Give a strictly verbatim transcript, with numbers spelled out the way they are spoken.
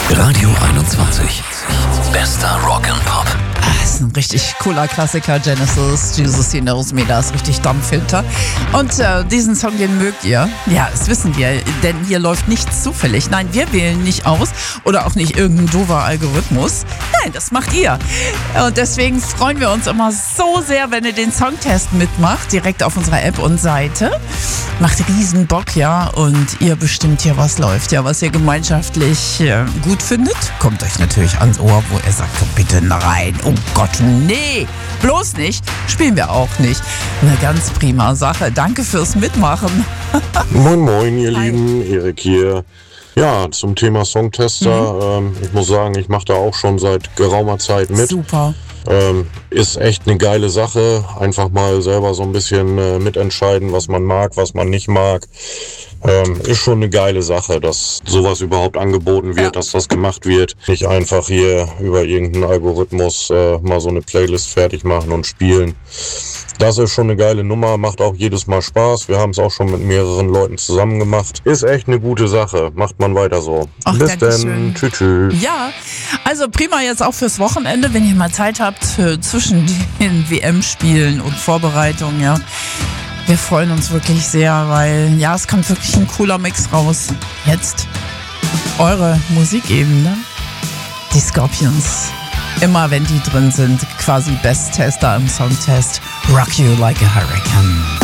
Radio einundzwanzig. Bester Rock and Pop. Das ist ein richtig cooler Klassiker, Genesis, Jesus He Knows Me, da ist richtig Dampf hinter. Und äh, diesen Song, den mögt ihr. Ja, das wissen wir, denn hier läuft nichts zufällig. Nein, wir wählen nicht aus oder auch nicht irgendein doofer Algorithmus. Nein, das macht ihr. Und deswegen freuen wir uns immer so sehr, wenn ihr den Songtest mitmacht, direkt auf unserer App und Seite. Macht riesen Bock, ja, und ihr bestimmt hier, was läuft, ja, was ihr gemeinschaftlich äh, gut findet. Kommt euch natürlich ans Ohr, wo er sagt, komm bitte rein. Oh Gott, nee, bloß nicht. Spielen wir auch nicht. Eine ganz prima Sache. Danke fürs Mitmachen. Moin, moin, ihr Lieben. Erik hier. Ja, zum Thema Songtester. Mhm. Ähm, ich muss sagen, ich mache da auch schon seit geraumer Zeit mit. Super. Ähm, ist echt eine geile Sache. Einfach mal selber so ein bisschen äh, mitentscheiden, was man mag, was man nicht mag. Ähm, ist schon eine geile Sache, dass sowas überhaupt angeboten wird, ja. Dass das gemacht wird. Nicht einfach hier über irgendeinen Algorithmus äh, mal so eine Playlist fertig machen und spielen. Das ist schon eine geile Nummer, macht auch jedes Mal Spaß. Wir haben es auch schon mit mehreren Leuten zusammen gemacht. Ist echt eine gute Sache. Macht man weiter so. Ach, bis dann. Tschüss, tschüss. Ja, also prima jetzt auch fürs Wochenende, wenn ihr mal Zeit habt äh, zwischen den W M-Spielen und Vorbereitungen, ja. Wir freuen uns wirklich sehr, weil ja, es kommt wirklich ein cooler Mix raus. Jetzt eure Musikebene, die Scorpions. Immer wenn die drin sind, quasi Besttester im Songtest. Rock You Like a Hurricane.